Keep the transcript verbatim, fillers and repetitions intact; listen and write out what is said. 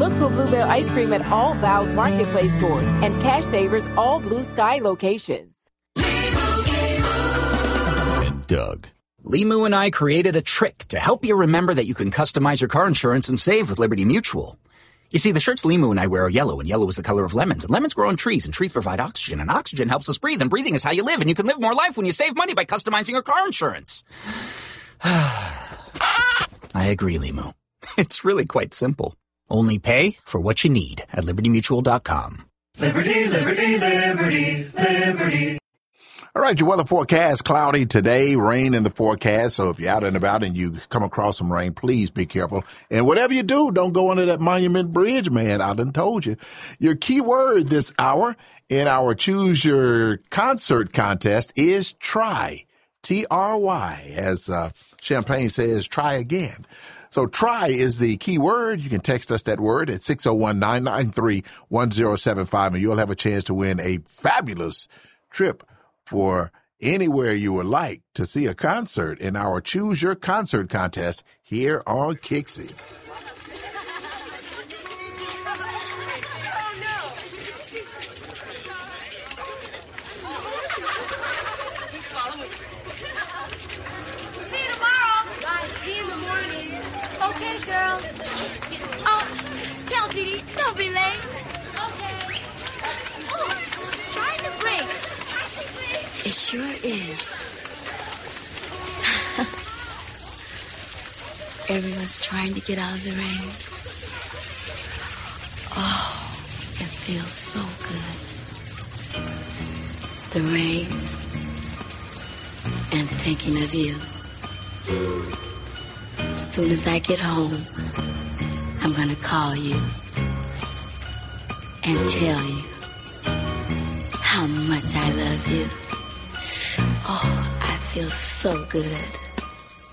Look for Bluebell ice cream at all Val's Marketplace stores and Cash Savers all Blue Sky locations. And Doug. Limu and I created a trick to help you remember that you can customize your car insurance and save with Liberty Mutual. You see, the shirts Limu and I wear are yellow, and yellow is the color of lemons, and lemons grow on trees, and trees provide oxygen, and oxygen helps us breathe, and breathing is how you live, and you can live more life when you save money by customizing your car insurance. I agree, Limu. It's really quite simple. Only pay for what you need at liberty mutual dot com. Liberty, liberty, liberty, liberty. All right, your weather forecast, cloudy today, rain in the forecast. So if you're out and about and you come across some rain, please be careful. And whatever you do, don't go under that Monument Bridge, man. I done told you. Your key word this hour in our Choose Your Concert contest is try. T R Y, as uh, Champagne says, try again. So try is the key word. You can text us that word at six oh one, nine nine three, one oh seven five, and you'll have a chance to win a fabulous trip for anywhere you would like to see a concert in our Choose Your Concert contest here on Kixie. See you tomorrow. Bye. See you in the morning. Okay, girls. Oh, tell Dee Dee, don't be late. Okay. Oh, it's trying to break. It sure is. Everyone's trying to get out of the rain. Oh, it feels so good. The rain and thinking of you. As soon as I get home, I'm gonna call you and tell you how much I love you. Oh, I feel so good.